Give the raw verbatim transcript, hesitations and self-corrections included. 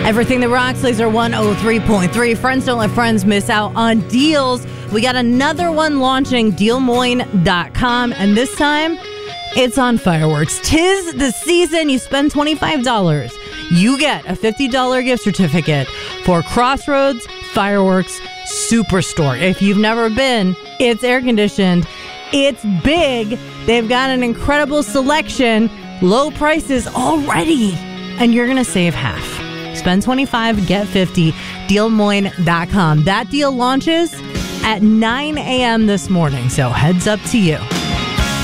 Everything that rocks, Laser one oh three point three. Friends don't let friends miss out on deals. We got another one launching, deal moines dot com, and this time it's on fireworks. Tis the season. You spend twenty-five dollars. You get a fifty dollars gift certificate for Crossroads Fireworks Superstore. If you've never been, it's air conditioned. It's big. They've got an incredible selection. Low prices already. And you're going to save half. Spend twenty-five, get fifty. deal moines dot com. That deal launches at nine a.m. this morning. So heads up to you.